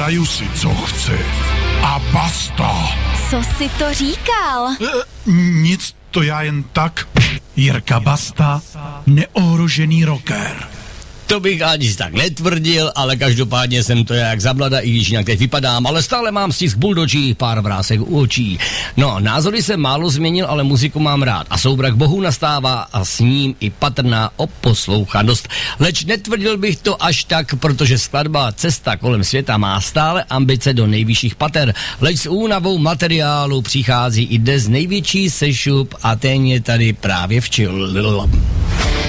Daju si, co chci. A basta. Co jsi to říkal? Nic, to já jen tak. Jirka Basta, neohrožený rocker. To bych ani tak netvrdil, ale každopádně jsem to jak zablada, i když jinak teď vypadám, ale stále mám stisk buldočí, pár vrásek u očí. No, názory jsem málo změnil, ale muziku mám rád a soubrak bohů nastává a s ním i patrná oposlouchanost. Leč netvrdil bych to až tak, protože skladba Cesta kolem světa má stále ambice do nejvyšších pater, leč s únavou materiálu přichází i dnes největší sešup a ten je tady právě včil.